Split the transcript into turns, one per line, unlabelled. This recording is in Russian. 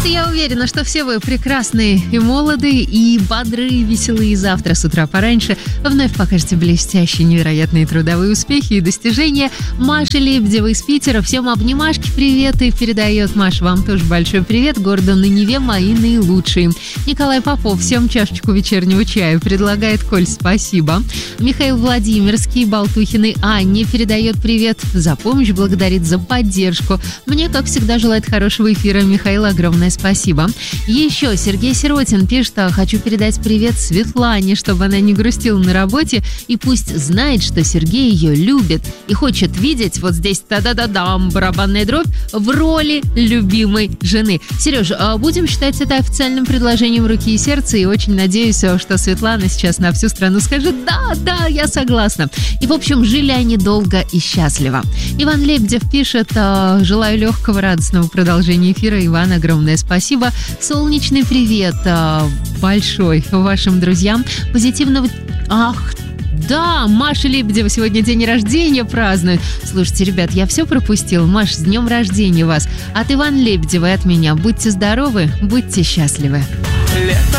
Я уверена, что все вы прекрасные и молодые, и бодрые, веселые. Завтра с утра пораньше вновь покажете блестящие, невероятные трудовые успехи и достижения. Маша Лебедева из Питера. Всем обнимашки, привет. И передает Маша вам тоже большой привет. Городу на Неве мои наилучшие. Николай Попов. Всем чашечку вечернего чая предлагает. Коль, спасибо. Михаил Владимирский, Болтухиной Анне передает привет. За помощь благодарит, за поддержку. Мне, как всегда, желает хорошего эфира. Михаил, огромное спасибо. Еще Сергей Сиротин пишет: хочу передать привет Светлане, чтобы она не грустила на работе, и пусть знает, что Сергей ее любит и хочет видеть вот здесь та-да-да-дам, барабанная дробь, в роли любимой жены. Сереж, будем считать это официальным предложением руки и сердца, и очень надеюсь, что Светлана сейчас на всю страну скажет: да, я согласна. И, в общем, жили они долго и счастливо. Иван Лебедев пишет: желаю легкого, радостного продолжения эфира. Иван, огромное спасибо. Солнечный привет большой вашим друзьям. Позитивного... Ах, да, Маша Лебедева сегодня день рождения празднует. Слушайте, ребят, я все пропустил. Маш, с днем рождения вас. От Ивана Лебедева и от меня. Будьте здоровы, будьте счастливы.